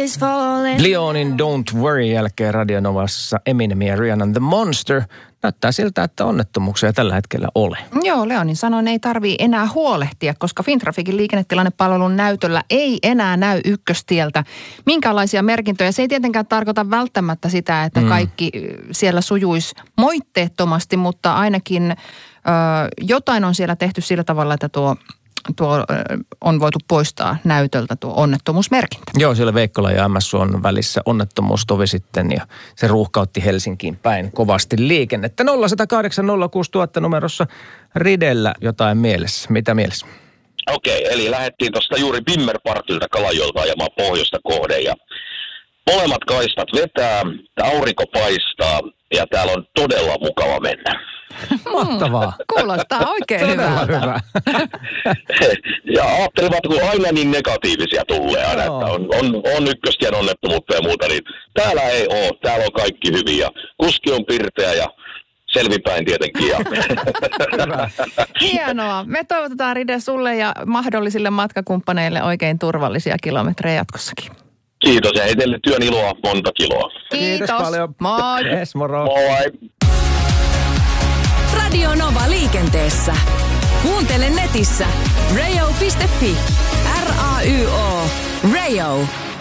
is falling. Leonin Don't Worry jälkeen Radionovassa Eminem ja Rihannan The Monster. Näyttää siltä, että onnettomuuksia tällä hetkellä ole. Joo, Leonin sanoin, ei tarvii enää huolehtia, koska Fintrafikin liikennetilannepalvelun näytöllä ei enää näy ykköstieltä minkälaisia merkintöjä. Se ei tietenkään tarkoita välttämättä sitä, että kaikki siellä sujuisi moitteettomasti, mutta ainakin jotain on siellä tehty sillä tavalla, että tuo on voitu poistaa näytöltä tuo onnettomuusmerkintä. Joo, siellä Veikkola ja MSUn välissä onnettomuus tovi sitten ja se ruuhkautti Helsinkiin päin kovasti liikennettä. 0108 06000 numerossa Ridellä jotain mielessä. Mitä mielessä? Okei, eli lähdettiin tuosta juuri Bimmerpartilta Kalajoelta ajamaan pohjoista kohden ja molemmat kaistat vetää, aurinko paistaa ja täällä on todella mukava mennä. Mahtavaa. Kuulostaa oikein hyvältä. Ja ajattelivat, kun aina niin negatiivisia tulee aina, että on ykköstien onnettomuutta ja muuta, niin täällä ei ole. Täällä on kaikki hyvin ja kuski on pirteä ja selvipäin tietenkin. Ja. Hienoa. Me toivotetaan Ride sulle ja mahdollisille matkakumppaneille oikein turvallisia kilometrejä jatkossakin. Kiitos ja heille työn iloa monta kiloa. Kiitos paljon. Moi. Yes, moro. Moi. Radio Nova liikenteessä. Kuuntele netissä radio.fi. RAYO. Radio.